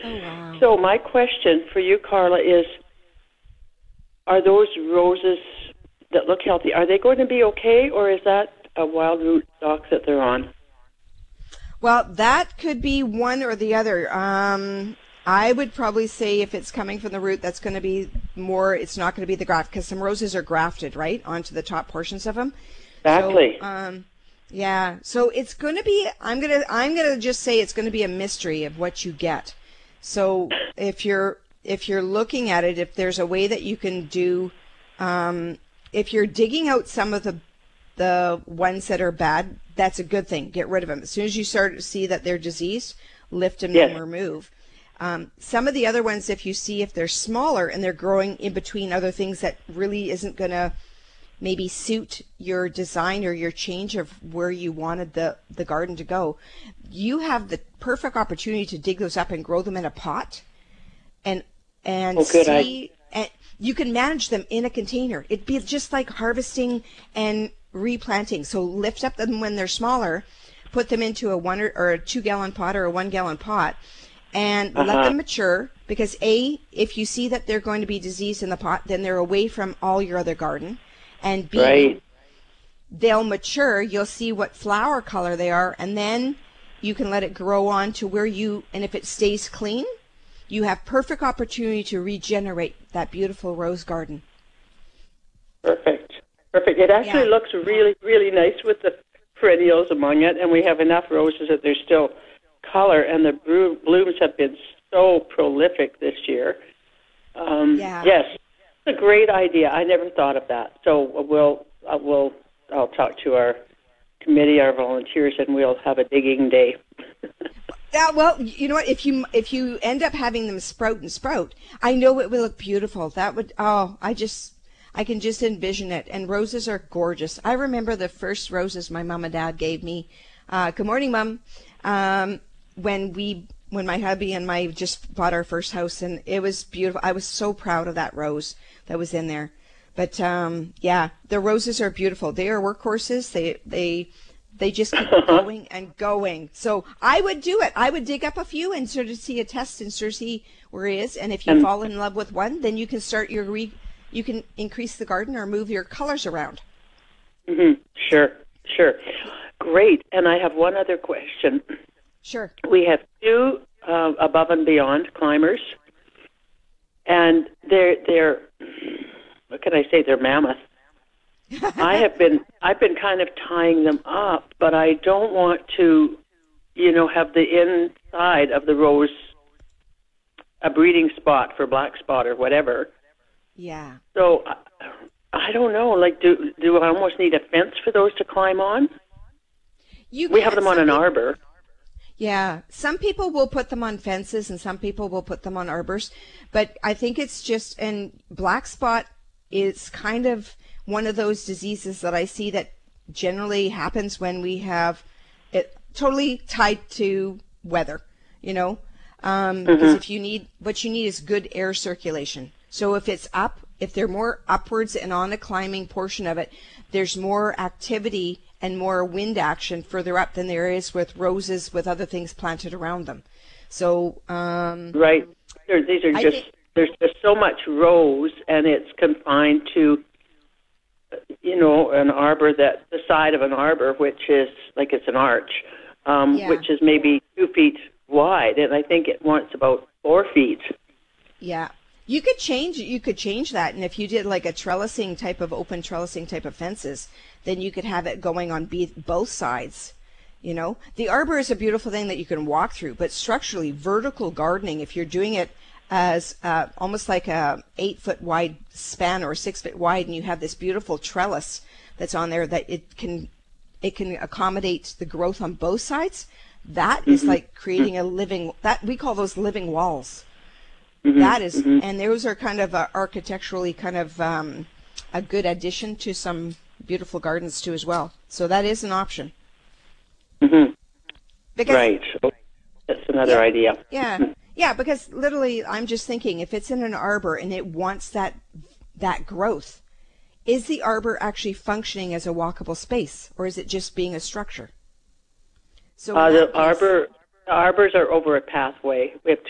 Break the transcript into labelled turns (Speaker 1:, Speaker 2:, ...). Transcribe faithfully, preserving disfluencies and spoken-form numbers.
Speaker 1: Oh, wow.
Speaker 2: So my question for you, Carla, is: are those roses that look healthy, are they going to be okay, or is that a wild root stock that they're on?
Speaker 1: Well, that could be one or the other. Um, I would probably say if it's coming from the root, that's going to be more, it's not going to be the graft, because some roses are grafted, right, onto the top portions of them.
Speaker 2: Exactly.
Speaker 1: So, um, yeah, so it's going to be, I'm going to, I'm going to just say it's going to be a mystery of what you get. So if you're, if you're looking at it, if there's a way that you can do, um, if you're digging out some of the the ones that are bad, that's a good thing. Get rid of them. As soon as you start to see that they're diseased, lift them
Speaker 2: Yes.
Speaker 1: and remove. Um, some of the other ones, if you see if they're smaller and they're growing in between other things that really isn't going to maybe suit your design or your change of where you wanted the, the garden to go, you have the perfect opportunity to dig those up and grow them in a pot and and
Speaker 2: Oh, good. I
Speaker 1: see, and you can manage them in a container. It'd be just like harvesting and replanting. So lift up them when they're smaller, put them into a one or, or a two gallon pot or a one gallon pot, and let
Speaker 2: uh-huh.
Speaker 1: them mature. Because A, if you see that they're going to be diseased in the pot, then they're away from all your other garden, and B,
Speaker 2: Right.
Speaker 1: they'll mature. You'll see what flower color they are, and then you can let it grow on to where you, and if it stays clean, you have perfect opportunity to regenerate that beautiful rose garden.
Speaker 2: Perfect. Perfect. It actually
Speaker 1: Yeah.
Speaker 2: looks really, really nice with the perennials among it, and we have enough roses that there's still color, and the bro- blooms have been so prolific this year. Um,
Speaker 1: Yeah.
Speaker 2: Yes, it's a great idea. I never thought of that. So we'll, uh, we'll, I'll talk to our committee, our volunteers, and we'll have a digging day.
Speaker 1: Yeah, well, you know what? If you if you end up having them sprout and sprout, I know it will look beautiful. That would, oh, I just, I can just envision it. And roses are gorgeous. I remember the first roses my mom and dad gave me. Uh, good morning, Mom. Um, when we, when my hubby and my just bought our first house, and it was beautiful. I was so proud of that rose that was in there. But um, yeah, the roses are beautiful. They are workhorses. They they they just keep going and going. So I would do it. I would dig up a few and sort of see a test and sort of see where it is. And if you
Speaker 2: And
Speaker 1: fall in love with one, then you can start your re. You can increase the garden or move your colors around.
Speaker 2: hmm Sure, sure. Great. And I have one other question.
Speaker 1: Sure.
Speaker 2: We have two uh, above and beyond climbers, and they're they're what can I say? They're mammoth. I have been I've been kind of tying them up, but I don't want to, you know, have the inside of the rose a breeding spot for black spot or whatever.
Speaker 1: Yeah.
Speaker 2: So I, I don't know. Like, do do I almost need a fence for those to climb on?
Speaker 1: You
Speaker 2: We
Speaker 1: can,
Speaker 2: have them on
Speaker 1: some
Speaker 2: an
Speaker 1: peop-
Speaker 2: arbor.
Speaker 1: Yeah, some people will put them on fences and some people will put them on arbors, but I think it's just, and black spot is kind of one of those diseases that I see that generally happens when we have it totally tied to weather, you know, um, because
Speaker 2: hmm
Speaker 1: if you need, what you need is good air circulation. So if it's up, if they're more upwards and on a climbing portion of it, there's more activity and more wind action further up than there is with roses with other things planted around them. So um,
Speaker 2: Right. There, these are
Speaker 1: I
Speaker 2: just
Speaker 1: think,
Speaker 2: there's just so much rose, and it's confined to, you know, an arbor that the side of an arbor, which is like it's an arch, um,
Speaker 1: yeah,
Speaker 2: which is maybe two feet wide, and I think it wants about four feet.
Speaker 1: yeah. You could change you could change that, and if you did like a trellising type of open trellising type of fences, then you could have it going on be- both sides. You know, the arbor is a beautiful thing that you can walk through, but structurally, vertical gardening, if you're doing it as uh, almost like a eight foot wide span or six foot wide, and you have this beautiful trellis that's on there that it can it can accommodate the growth on both sides. That is
Speaker 2: hmm
Speaker 1: like creating a living, that we call those living walls.
Speaker 2: hmm
Speaker 1: That is,
Speaker 2: hmm
Speaker 1: and those are kind of uh, architecturally kind of um, a good addition to some beautiful gardens too as well. So that is an option.
Speaker 2: hmm
Speaker 1: Because
Speaker 2: Right. So that's another
Speaker 1: yeah,
Speaker 2: idea.
Speaker 1: yeah, yeah. Because literally, I'm just thinking, if it's in an arbor and it wants that that growth, is the arbor actually functioning as a walkable space, or is it just being a structure? So in
Speaker 2: Uh,
Speaker 1: that
Speaker 2: the
Speaker 1: case,
Speaker 2: arbor arbors are over a pathway. We have